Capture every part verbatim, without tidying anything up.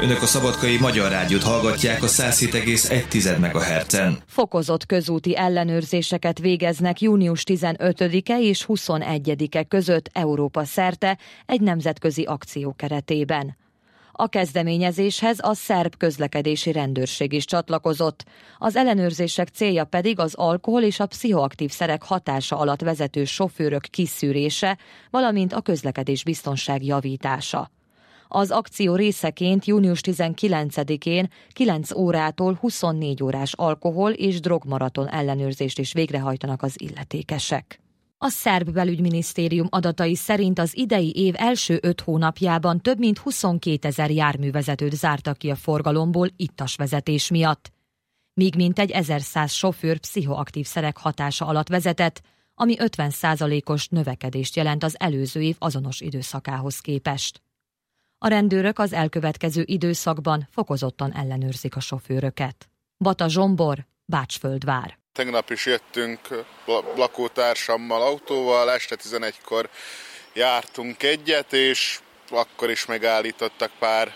Önök a Szabadkai Magyar Rádiót hallgatják a száz hét egész egy megahertzen. Fokozott közúti ellenőrzéseket végeznek június tizenötödike és huszonegyedike között Európa szerte egy nemzetközi akció keretében. A kezdeményezéshez a szerb közlekedési rendőrség is csatlakozott. Az ellenőrzések célja pedig az alkohol és a pszichoaktív szerek hatása alatt vezető sofőrök kiszűrése, valamint a közlekedés biztonság javítása. Az akció részeként június tizenkilencedikén kilenc órától huszonnégy órás alkohol és drogmaraton ellenőrzést is végrehajtanak az illetékesek. A szerb belügyminisztérium adatai szerint az idei év első öt hónapjában több mint huszonkétezer járművezetőt zártak ki a forgalomból ittas vezetés miatt, míg mintegy ezerszáz sofőr pszichoaktív szerek hatása alatt vezetett, ami ötven százalékos növekedést jelent az előző év azonos időszakához képest. A rendőrök az elkövetkező időszakban fokozottan ellenőrzik a sofőröket. Bata Zsombor, Bácsföldvár. Tegnap is jöttünk lakótársammal autóval, este tizenegykor jártunk egyet, és akkor is megállítottak pár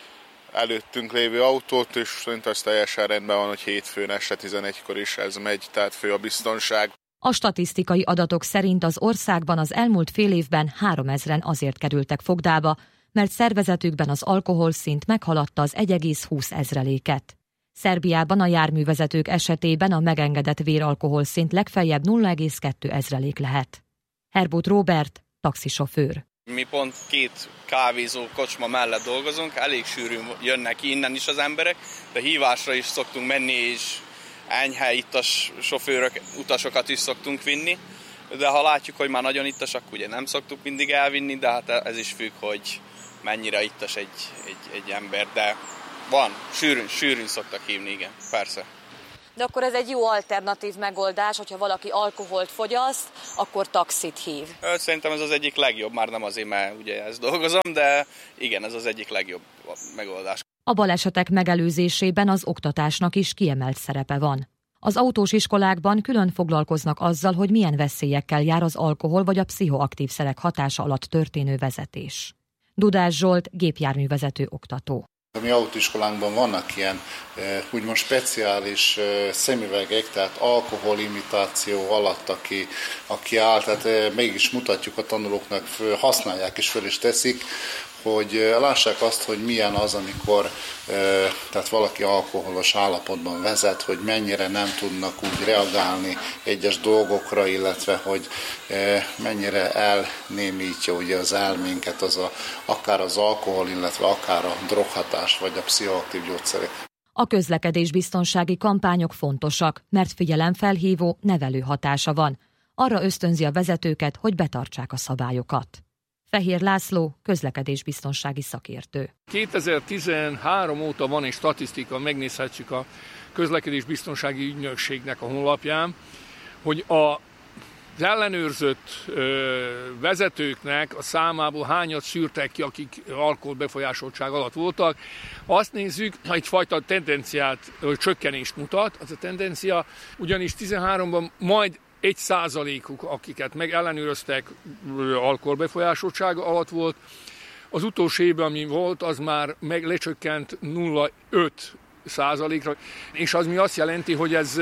előttünk lévő autót, és szerint az teljesen rendben van, hogy hétfőn este tizenegykor is ez megy, tehát fő a biztonság. A statisztikai adatok szerint az országban az elmúlt fél évben háromezren azért kerültek fogdába, mert szervezetükben az alkoholszint meghaladta az egy egész húsz ezreléket. Szerbiában a járművezetők esetében a megengedett véralkoholszint legfeljebb nulla egész kettő ezrelék lehet. Herbut Róbert, taxisofőr. Mi pont két kávézó kocsma mellett dolgozunk, elég sűrűn jönnek ki innen is az emberek, de hívásra is szoktunk menni, és enyhe ittas sofőrök, utasokat is szoktunk vinni. De ha látjuk, hogy már nagyon ittasak, ugye nem szoktuk mindig elvinni, de hát ez is függ, hogy mennyire ittas egy, egy, egy ember, de van, sűrűn, sűrűn szoktak hívni, igen, persze. De akkor ez egy jó alternatív megoldás, hogyha valaki alkoholt fogyaszt, akkor taxit hív. Szerintem ez az egyik legjobb, már nem azért, mert ugye ezt dolgozom, de igen, ez az egyik legjobb megoldás. A balesetek megelőzésében az oktatásnak is kiemelt szerepe van. Az autós iskolákban külön foglalkoznak azzal, hogy milyen veszélyekkel jár az alkohol vagy a pszichoaktív szerek hatása alatt történő vezetés. Dudás Zsolt, gépjárművezető oktató. A mi autóiskolánkban vannak ilyen úgymond speciális szemüvegek, tehát alkoholimitáció alatt, aki, aki áll, tehát mégis mutatjuk a tanulóknak, használják és föl is teszik, hogy lássák azt, hogy milyen az, amikor tehát valaki alkoholos állapotban vezet, hogy mennyire nem tudnak úgy reagálni egyes dolgokra, illetve hogy mennyire elnémítja ugye az elménket az a, akár az alkohol, illetve akár a droghatás vagy a pszichoaktív gyógyszerek. A közlekedésbiztonsági kampányok fontosak, mert figyelemfelhívó, nevelő hatása van. Arra ösztönzi a vezetőket, hogy betartsák a szabályokat. Fehér László, közlekedésbiztonsági szakértő. kétezer-tizenhárom óta van egy statisztika, megnézhetjük a közlekedésbiztonsági ügynökségnek a honlapján, hogy a az ellenőrzött ö, vezetőknek a számából hányat szűrtek ki, akik alkoholbefolyásoltság alatt voltak. Azt nézzük, ha egyfajta tendenciát, vagy csökkenést mutat, az a tendencia, ugyanis tizenháromban majd egy százalékuk, akiket meg ellenőröztek, alkoholbefolyásoltság alatt volt. Az utolsó évben, ami volt, az már meg lecsökkent nulla egész öt százalékra, és az mi azt jelenti, hogy ez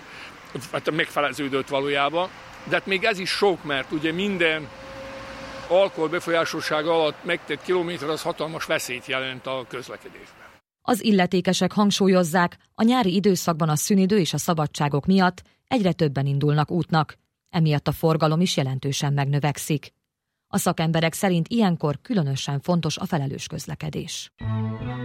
hát megfeleződött valójában. De hát még ez is sok, mert ugye minden alkoholbefolyásoltság alatt megtett kilométer az hatalmas veszélyt jelent a közlekedésben. Az illetékesek hangsúlyozzák, a nyári időszakban a szünidő és a szabadságok miatt egyre többen indulnak útnak, emiatt a forgalom is jelentősen megnövekszik. A szakemberek szerint ilyenkor különösen fontos a felelős közlekedés.